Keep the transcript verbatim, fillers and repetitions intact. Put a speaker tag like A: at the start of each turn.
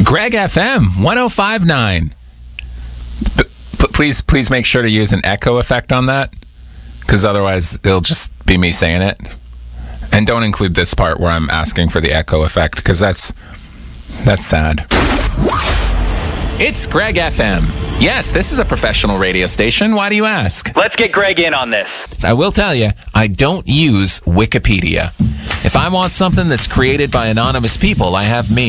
A: Greg F M one oh five point nine. P- p- please, please make sure to use an echo effect on that, because otherwise it'll just be me saying it. And don't include this part where I'm asking for the echo effect, because that's that's sad. It's Greg F M. Yes, this is a professional radio station. Why do you ask?
B: Let's get Greg in on this.
A: I will tell you, I don't use Wikipedia. If I want something that's created by anonymous people, I have me.